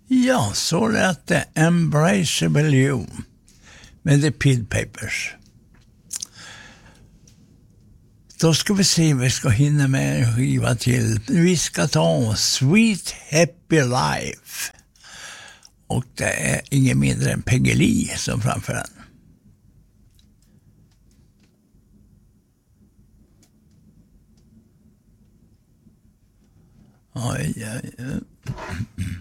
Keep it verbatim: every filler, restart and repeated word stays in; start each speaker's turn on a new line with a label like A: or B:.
A: Ja, så lät det Embraceable You med The Pid Papers. Då ska vi se om vi ska hinna med en skiva till. Vi ska ta Sweet Happy Life. Och det är ingen mindre än Peggy Lee som framför den. Oj, oj, oj.